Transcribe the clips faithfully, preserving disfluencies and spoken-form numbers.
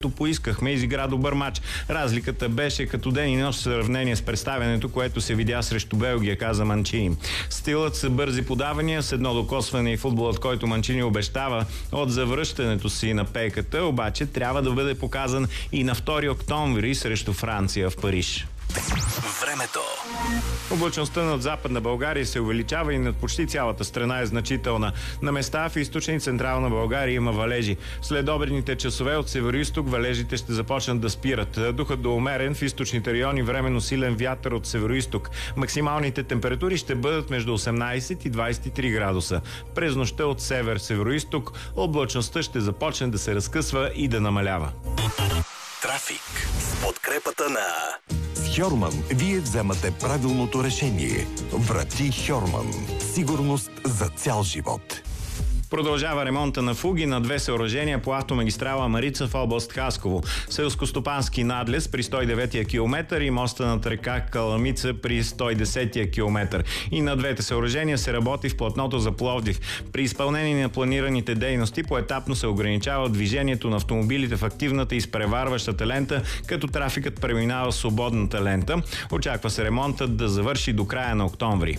поискахме, изигра добър матч. Разликата беше като ден и нощ в сравнение с представянето, което се видя срещу Белгия, каза Манчини. Стилът са бързи подавания с едно докосване и футболът, който Манчини обещава от завръщането си на пейката, обаче трябва да бъде показан и на втори октомври срещу Франция в Париж. Времето. Облачността над Западна България се увеличава и над почти цялата страна е значителна. На места в източна и централна България има валежи. След обедните часове от североизток валежите ще започнат да спират. Духът до умерен в източните райони, временно силен вятър от североизток. Максималните температури ще бъдат между осемнайсет и двайсет и три градуса. През нощта от север-североизток облачността ще започне да се разкъсва и да намалява. Трафик с подкрепата на Хьорман вие вземате правилното решение. Врати Хьорман. Сигурност за цял живот. Продължава ремонта на фуги на две съоръжения по автомагистрала Марица в област Хасково. Селскостопански надлез при сто и деветия километър и моста над река Каламица при сто и десетия километър. И на двете съоръжения се работи в платното за Пловдив. При изпълнение на планираните дейности поетапно се ограничава движението на автомобилите в активната и изпреварващата лента, като трафикът преминава в свободната лента. Очаква се ремонтът да завърши до края на октомври.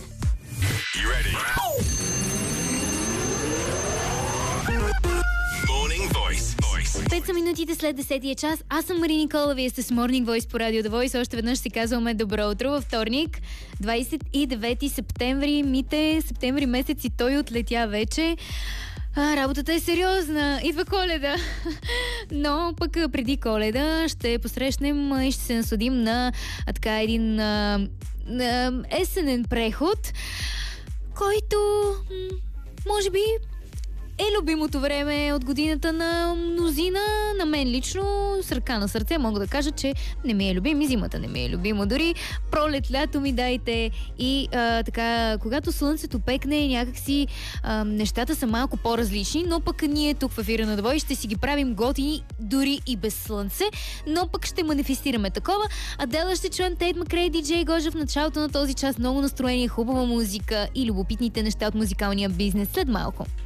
Пет са минутите след десетия час. Аз съм Мари Никола, вие сте с Morning Voice по Радио The Voice. Още веднъж си казваме добро утро във вторник, двайсет и девети септември. Мите, септември месец и той отлетя вече. А, работата е сериозна. Идва Коледа. Но пък преди Коледа ще посрещнем и ще се насладим на а, така един а, а, есенен преход, който м- може би е любимото време от годината на мнозина. На мен лично, с ръка на сърце, мога да кажа, че не ми е любим и зимата не ми е любимо. Дори пролет, лято ми дайте и а, така, когато слънцето пекне, някакси а, нещата са малко по-различни, но пък ние тук в ефира на The Voice ще си ги правим готини дори и без слънце, но пък ще манифестираме такова. Адела ще чуем, Тейт Макрей, диджей Гожа в началото на този час. Много настроение, хубава музика и любопитните неща от музикалния бизнес след малко.